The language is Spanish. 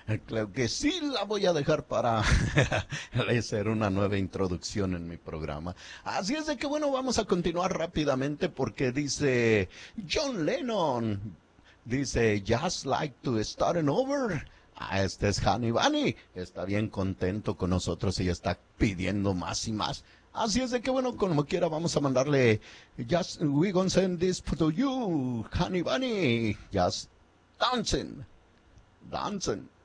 Claro que sí, la voy a dejar para hacer una nueva introducción en mi programa. Así es de que bueno, vamos a continuar rápidamente porque dice John Lennon, dice, just like to start over. Este es Honey Bunny, está bien contento con nosotros y está pidiendo más y más. Así es de que bueno, como quiera vamos a mandarle, just, we gonna send this to you, Honey Bunny, just dancing, dancing.